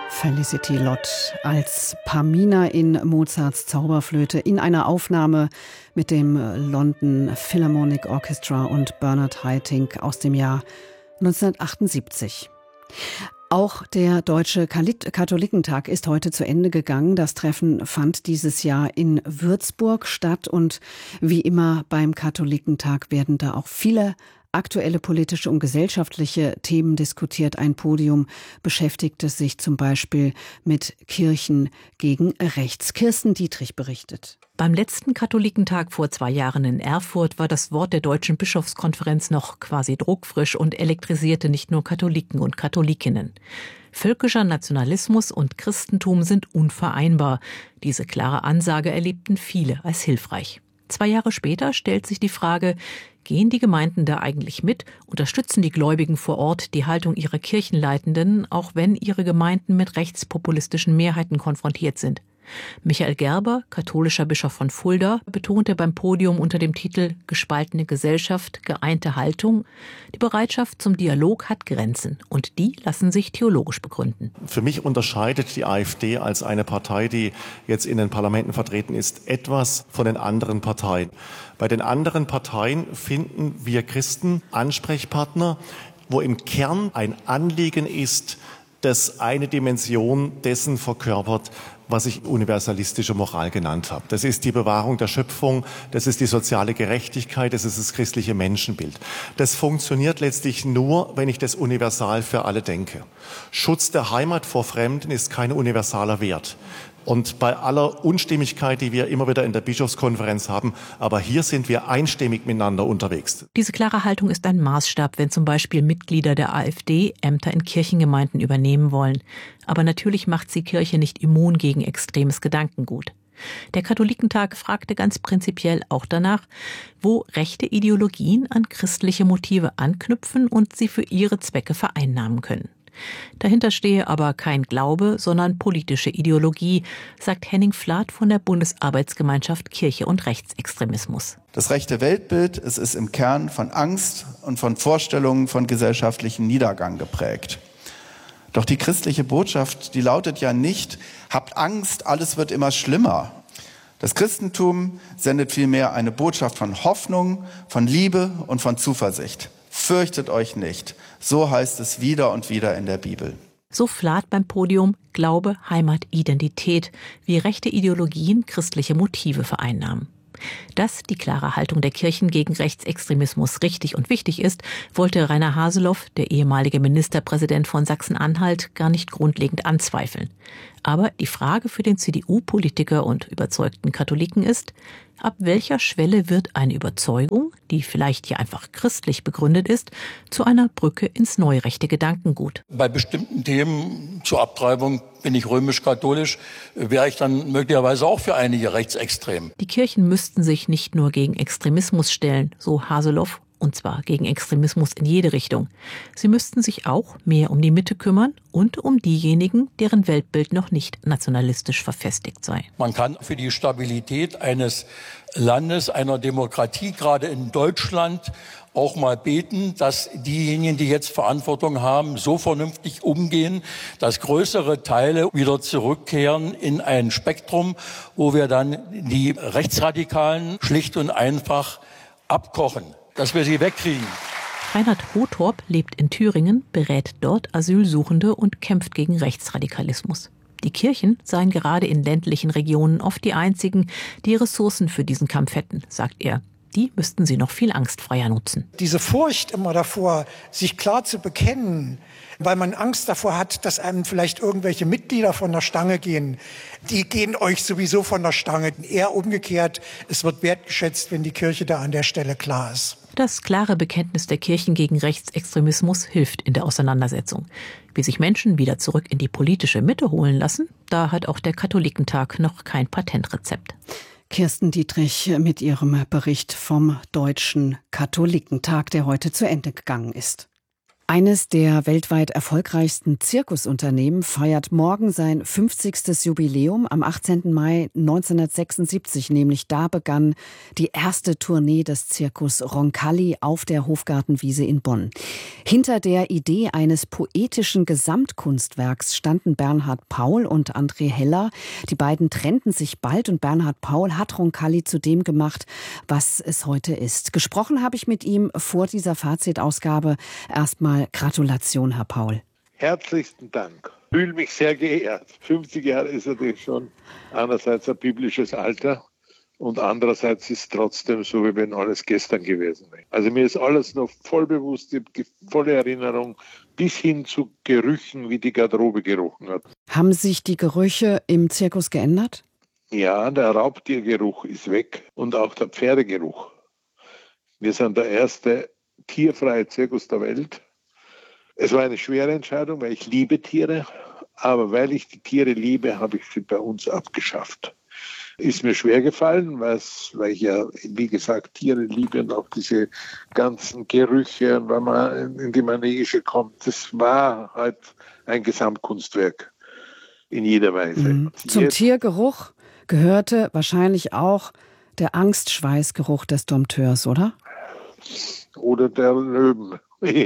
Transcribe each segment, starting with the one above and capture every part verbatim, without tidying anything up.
Felicity Lott als Pamina in Mozarts Zauberflöte in einer Aufnahme mit dem London Philharmonic Orchestra und Bernard Haitink aus dem Jahr neunzehnhundertachtundsiebzig. Auch der Deutsche Katholikentag ist heute zu Ende gegangen. Das Treffen fand dieses Jahr in Würzburg statt und wie immer beim Katholikentag werden da auch viele aktuelle politische und gesellschaftliche Themen diskutiert. Ein Podium beschäftigte sich zum Beispiel mit Kirchen gegen rechts. Kirsten Dietrich berichtet. Beim letzten Katholikentag vor zwei Jahren in Erfurt war das Wort der Deutschen Bischofskonferenz noch quasi druckfrisch und elektrisierte nicht nur Katholiken und Katholikinnen. Völkischer Nationalismus und Christentum sind unvereinbar. Diese klare Ansage erlebten viele als hilfreich. Zwei Jahre später stellt sich die Frage, gehen die Gemeinden da eigentlich mit? Unterstützen die Gläubigen vor Ort die Haltung ihrer Kirchenleitenden, auch wenn ihre Gemeinden mit rechtspopulistischen Mehrheiten konfrontiert sind? Michael Gerber, katholischer Bischof von Fulda, betonte beim Podium unter dem Titel »Gespaltene Gesellschaft, geeinte Haltung«, die Bereitschaft zum Dialog hat Grenzen und die lassen sich theologisch begründen. Für mich unterscheidet die AfD als eine Partei, die jetzt in den Parlamenten vertreten ist, etwas von den anderen Parteien. Bei den anderen Parteien finden wir Christen Ansprechpartner, wo im Kern ein Anliegen ist, das eine Dimension dessen verkörpert, was ich universalistische Moral genannt habe. Das ist die Bewahrung der Schöpfung, das ist die soziale Gerechtigkeit, das ist das christliche Menschenbild. Das funktioniert letztlich nur, wenn ich das universal für alle denke. Schutz der Heimat vor Fremden ist kein universaler Wert. Und bei aller Unstimmigkeit, die wir immer wieder in der Bischofskonferenz haben, aber hier sind wir einstimmig miteinander unterwegs. Diese klare Haltung ist ein Maßstab, wenn zum Beispiel Mitglieder der AfD Ämter in Kirchengemeinden übernehmen wollen. Aber natürlich macht sie Kirche nicht immun gegen extremes Gedankengut. Der Katholikentag fragte ganz prinzipiell auch danach, wo rechte Ideologien an christliche Motive anknüpfen und sie für ihre Zwecke vereinnahmen können. Dahinter stehe aber kein Glaube, sondern politische Ideologie, sagt Henning Flath von der Bundesarbeitsgemeinschaft Kirche und Rechtsextremismus. Das rechte Weltbild es ist im Kern von Angst und von Vorstellungen von gesellschaftlichem Niedergang geprägt. Doch die christliche Botschaft, die lautet ja nicht, habt Angst, alles wird immer schlimmer. Das Christentum sendet vielmehr eine Botschaft von Hoffnung, von Liebe und von Zuversicht. Fürchtet euch nicht. So heißt es wieder und wieder in der Bibel. So Flath beim Podium Glaube, Heimat, Identität, wie rechte Ideologien christliche Motive vereinnahmen. Dass die klare Haltung der Kirchen gegen Rechtsextremismus richtig und wichtig ist, wollte Rainer Haseloff, der ehemalige Ministerpräsident von Sachsen-Anhalt, gar nicht grundlegend anzweifeln. Aber die Frage für den C D U-Politiker und überzeugten Katholiken ist, ab welcher Schwelle wird eine Überzeugung, die vielleicht hier einfach christlich begründet ist, zu einer Brücke ins neurechte Gedankengut? Bei bestimmten Themen zur Abtreibung bin ich römisch-katholisch, wäre ich dann möglicherweise auch für einige rechtsextrem. Die Kirchen müssten sich nicht nur gegen Extremismus stellen, so Haseloff, und zwar gegen Extremismus in jede Richtung. Sie müssten sich auch mehr um die Mitte kümmern und um diejenigen, deren Weltbild noch nicht nationalistisch verfestigt sei. Man kann für die Stabilität eines Landes, einer Demokratie, gerade in Deutschland, auch mal beten, dass diejenigen, die jetzt Verantwortung haben, so vernünftig umgehen, dass größere Teile wieder zurückkehren in ein Spektrum, wo wir dann die Rechtsradikalen schlicht und einfach abkochen, dass wir sie wegkriegen. Reinhard Hothorp lebt in Thüringen, berät dort Asylsuchende und kämpft gegen Rechtsradikalismus. Die Kirchen seien gerade in ländlichen Regionen oft die einzigen, die Ressourcen für diesen Kampf hätten, sagt er. Die müssten sie noch viel angstfreier nutzen. Diese Furcht immer davor, sich klar zu bekennen, weil man Angst davor hat, dass einem vielleicht irgendwelche Mitglieder von der Stange gehen. Die gehen euch sowieso von der Stange. Eher umgekehrt, es wird wertgeschätzt, wenn die Kirche da an der Stelle klar ist. Das klare Bekenntnis der Kirchen gegen Rechtsextremismus hilft in der Auseinandersetzung. Wie sich Menschen wieder zurück in die politische Mitte holen lassen, da hat auch der Katholikentag noch kein Patentrezept. Kirsten Dietrich mit ihrem Bericht vom Deutschen Katholikentag, der heute zu Ende gegangen ist. Eines der weltweit erfolgreichsten Zirkusunternehmen feiert morgen sein fünfzigstes Jubiläum am achtzehnten Mai neunzehnhundertsechsundsiebzig. Nämlich da begann die erste Tournee des Zirkus Roncalli auf der Hofgartenwiese in Bonn. Hinter der Idee eines poetischen Gesamtkunstwerks standen Bernhard Paul und André Heller. Die beiden trennten sich bald und Bernhard Paul hat Roncalli zu dem gemacht, was es heute ist. Gesprochen habe ich mit ihm vor dieser Fazitausgabe. Erstmal Gratulation, Herr Paul. Herzlichsten Dank. Ich fühle mich sehr geehrt. fünfzig Jahre ist natürlich schon einerseits ein biblisches Alter und andererseits ist es trotzdem so, wie wenn alles gestern gewesen wäre. Also mir ist alles noch voll bewusst, ich habe volle Erinnerung bis hin zu Gerüchen, wie die Garderobe gerochen hat. Haben sich die Gerüche im Zirkus geändert? Ja, der Raubtiergeruch ist weg und auch der Pferdegeruch. Wir sind der erste tierfreie Zirkus der Welt. Es war eine schwere Entscheidung, weil ich liebe Tiere, aber weil ich die Tiere liebe, habe ich sie bei uns abgeschafft. Ist mir schwer gefallen, weil ich ja, wie gesagt, Tiere liebe und auch diese ganzen Gerüche, wenn man in die Manege kommt. Das war halt ein Gesamtkunstwerk in jeder Weise. Mhm. Zum Jetzt, Tiergeruch gehörte wahrscheinlich auch der Angstschweißgeruch des Dompteurs, oder? Oder der Löwen.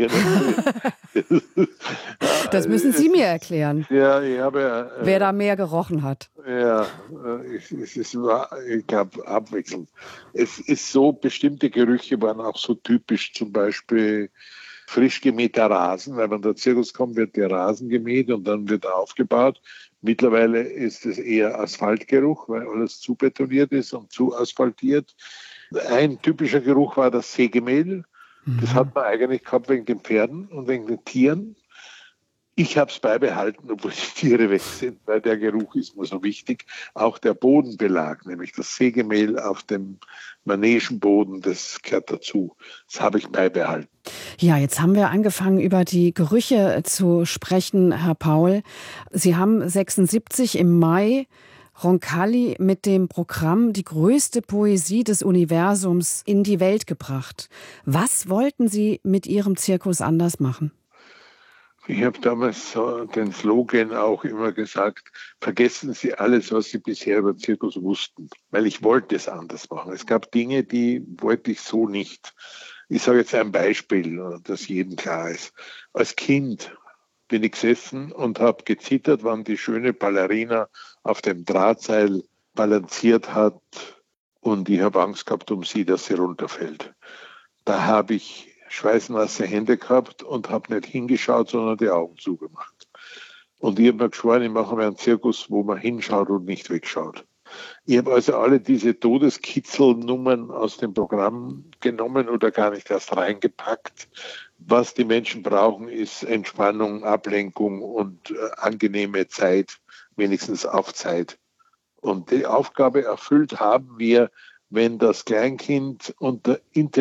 Das müssen Sie mir erklären. Ja, ich habe ja, äh, wer da mehr gerochen hat. Ja, es, es ist, ich glaube, abwechselnd. Es ist so, bestimmte Gerüche waren auch so typisch, zum Beispiel frisch gemähter Rasen, weil wenn der Zirkus kommt, wird der Rasen gemäht und dann wird er aufgebaut. Mittlerweile ist es eher Asphaltgeruch, weil alles zu betoniert ist und zu asphaltiert. Ein typischer Geruch war das Sägemehl. Das hat man eigentlich gehabt wegen den Pferden und wegen den Tieren. Ich habe es beibehalten, obwohl die Tiere weg sind, weil der Geruch ist mir so wichtig. Auch der Bodenbelag, nämlich das Sägemehl auf dem Manegenboden, das gehört dazu. Das habe ich beibehalten. Ja, jetzt haben wir angefangen, über die Gerüche zu sprechen, Herr Paul. Sie haben sechsundsiebzig im Mai Roncalli mit dem Programm Die größte Poesie des Universums in die Welt gebracht. Was wollten Sie mit Ihrem Zirkus anders machen? Ich habe damals so den Slogan auch immer gesagt, vergessen Sie alles, was Sie bisher über Zirkus wussten, weil ich wollte es anders machen. Es gab Dinge, die wollte ich so nicht. Ich sage jetzt ein Beispiel, das jedem klar ist. Als Kind bin ich gesessen und habe gezittert, wann die schöne Ballerina auf dem Drahtseil balanciert hat und ich habe Angst gehabt um sie, dass sie runterfällt. Da habe ich schweißnasse Hände gehabt und habe nicht hingeschaut, sondern die Augen zugemacht. Und ich habe mir geschworen, ich mache mir einen Zirkus, wo man hinschaut und nicht wegschaut. Ich habe also alle diese Todeskitzelnummern aus dem Programm genommen oder gar nicht erst reingepackt. Was die Menschen brauchen, ist Entspannung, Ablenkung und äh, angenehme Zeit, wenigstens auf Zeit. Und die Aufgabe erfüllt haben wir, wenn das Kleinkind unter